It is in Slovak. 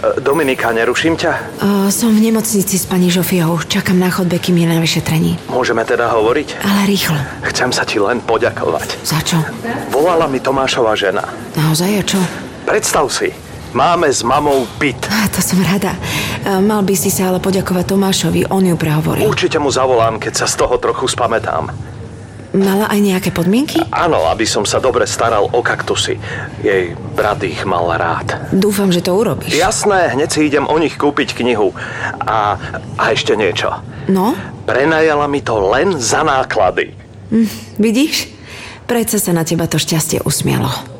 Dominika, neruším ťa? Som v nemocnici s pani Žofiou. Čakám na chodbe, kým je na vyšetrení. Môžeme teda hovoriť? Ale rýchlo. Chcem sa ti len poďakovať. Za čo? Volala mi Tomášova žena. Naozaj, a čo? Predstav si, máme s mamou byt. To som rada. Mal by si sa ale poďakovať Tomášovi, on ju prehovoril. Určite mu zavolám, keď sa z toho trochu spamätám. Mala aj nejaké podmienky? Áno, aby som sa dobre staral o kaktusy. Jej brat ich mal rád. Dúfam, že to urobíš. Jasné, hneď si idem o nich kúpiť knihu. A ešte niečo. No? Prenajala mi to len za náklady. Vidíš? Predsa sa na teba to šťastie usmialo.